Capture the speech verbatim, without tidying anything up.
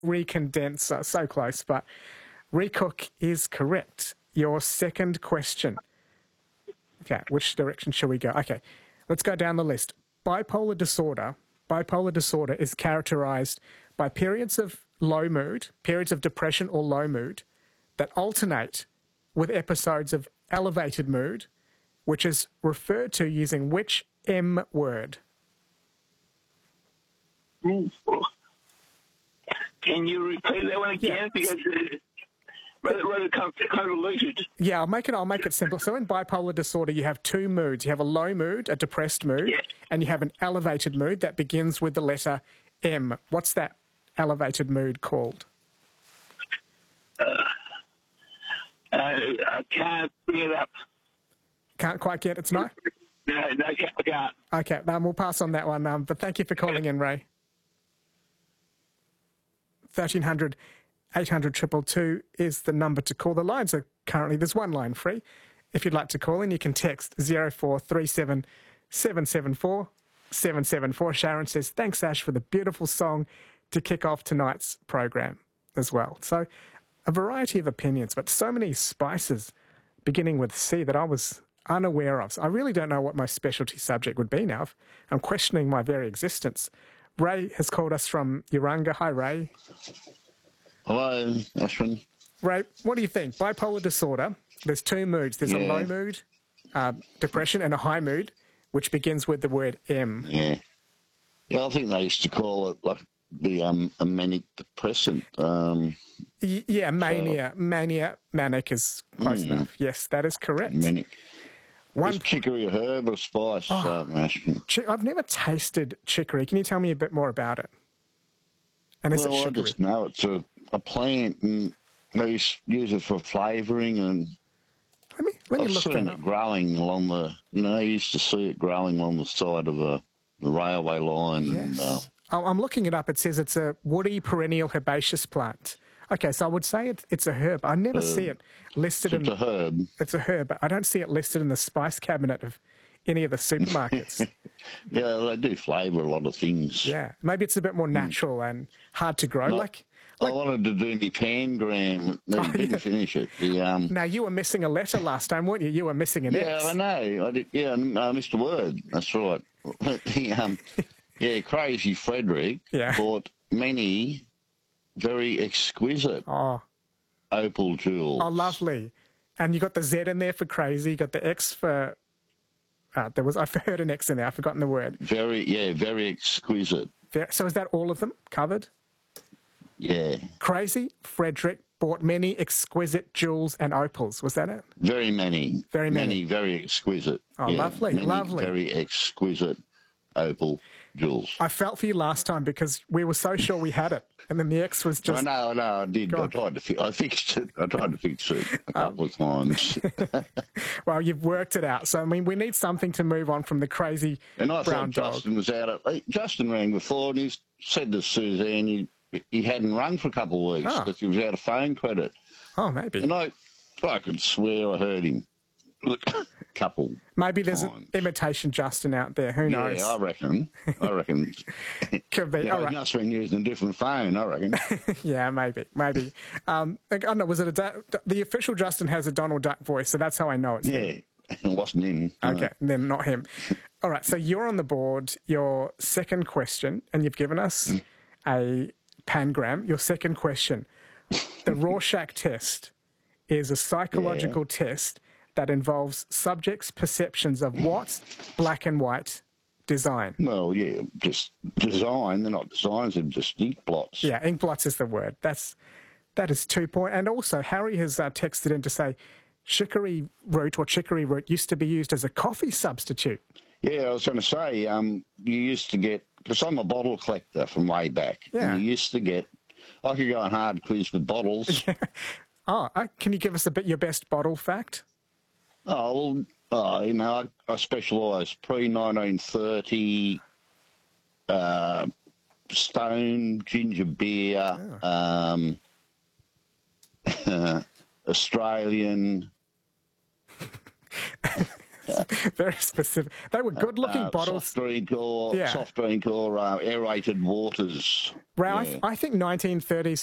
recondenser. So close, but recook is correct. Your second question. Okay, which direction shall we go? Okay, let's go down the list. Bipolar disorder. Bipolar disorder is characterized by periods of low mood, periods of depression or low mood that alternate with episodes of elevated mood, which is referred to using which M word? Can you repeat that one again? Yeah. Because it's rather, rather convoluted. Yeah, I'll make it. I'll make it simple. So in bipolar disorder, you have two moods. You have a low mood, a depressed mood, Yeah. and you have an elevated mood that begins with the letter M. What's that elevated mood called? Uh, I can't bring it up. Can't quite get it tonight? No, no, I can't. I can't. Okay, um, we'll pass on that one. Um, but thank you for calling in, Ray. thirteen hundred, eight hundred, two two two is the number to call. The lines are currently, there's one line free. If you'd like to call in, you can text zero four three seven, seven seven four, seven seven four. Sharon says, thanks, Ash, for the beautiful song to kick off tonight's program as well. So a variety of opinions, but so many spices beginning with C that I was unaware of. So I really don't know what my specialty subject would be now. I'm questioning my very existence. Ray has called us from Urunga. Hi, Ray. Hello, Ashwin. Ray, what do you think? Bipolar disorder, there's two moods. There's Yeah. a low mood, uh, depression, and a high mood, which begins with the word M. Yeah. Yeah, I think they used to call it like the um, a manic depressant. Um, Y- yeah, mania. Mania, manic is close Mm. enough. Yes, that is correct. manic. One, Is chicory a herb or spice, Oh. um, Ashwin? chi- I've never tasted chicory. Can you tell me a bit more about it? And is Well, it I sugary? just know it's a, a plant and they use, use it for flavouring, and Let me, let me I've look seen that it up. growing along the, you know, I used to see it growing along the side of a, the railway line. And, uh, Yes. Oh, I'm looking it up. It says it's a woody perennial herbaceous plant. Okay, so I would say it, it's a herb. I never see it listed in... it's a herb. It's a herb, but I don't see it listed in the spice cabinet of any of the supermarkets. Yeah, they do flavour a lot of things. Yeah, maybe it's a bit more natural and hard to grow. No. Like, I like wanted to do my pangram, they Oh, didn't yeah. finish it. The, um, now you were missing a letter last time, weren't you? You were missing an yeah, X. I know. I did, yeah, I missed a word. That's right. the, um, yeah, Crazy Frederick Yeah. bought many very exquisite Oh, opal jewels. oh, lovely. And you got the Z in there for crazy. You got the X for. Uh, there was I heard an X in there. I've forgotten the word. Very, yeah, very exquisite. There- So is that all of them covered? Yeah, Crazy Frederick bought many exquisite jewels and opals. Was that it? very many. Very many. very exquisite. Oh, yeah, lovely, many lovely. Very exquisite opal jewels. I felt for you last time because we were so sure we had it, and then the X was I just. know, I know, I did. Go I on. tried to fi- I fixed it. I tried to fix it a couple of times. Well, you've worked it out. So I mean, we need something to move on from the crazy And I brown thought dog. Justin was out of... eh, Justin rang before and he said to Suzanne he, he hadn't rung for a couple of weeks Ah. because he was out of phone credit. Oh, maybe. And I, I could swear I heard him a couple Maybe there's an times. imitation Justin out there. Who knows? Yeah, I reckon. I reckon. Could be. Yeah, All he right. must have been using a different phone, I reckon. Yeah, maybe, maybe. Um, I don't know. Was it a da- the official Justin has a Donald Duck voice, so that's how I know it's him. Yeah, it wasn't him. no. Okay, then not him. All right, so you're on the board. Your second question, and you've given us a pangram. Your second question, the Rorschach test, is a psychological test that involves subjects' perceptions of what black and white design. Well, yeah, just design. They're not designs, they're just ink blots. Yeah, ink blots is the word. That's that is two point. And also, Harry has uh, texted in to say chicory root or chicory root used to be used as a coffee substitute. Yeah, I was going to say, um, you used to get, because I'm a bottle collector from way back. Yeah. And you used to get, I could go on hard quiz with bottles. Oh, uh, can you give us a bit your best bottle fact? Oh, well, uh, you know, I, I specialise pre nineteen thirty uh, stone, ginger beer, um, Australian. Very specific. They were good-looking uh, bottles. Soft drink or Yeah. soft drink or uh, aerated waters. Ray, I, Yeah. th- I think nineteen thirties